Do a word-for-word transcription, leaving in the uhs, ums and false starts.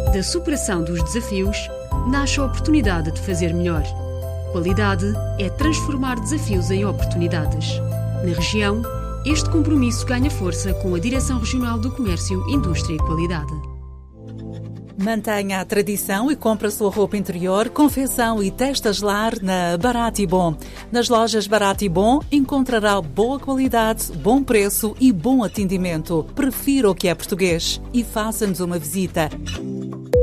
Da superação dos desafios, nasce a oportunidade de fazer melhor. Qualidade é transformar desafios em oportunidades. Na região, este compromisso ganha força com a Direção Regional do Comércio, Indústria e Qualidade. Mantenha a tradição e compre a sua roupa interior, confecção e testas lar na Barato e Bom. Nas lojas Barato e Bom encontrará boa qualidade, bom preço e bom atendimento. Prefira o que é português e faça-nos uma visita.